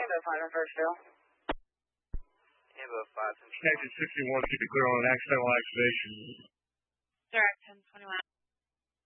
Ambo 5 in Firstfield. Ambo 5 in Connected 61, keep it clear on an accidental activation. Direct 1021.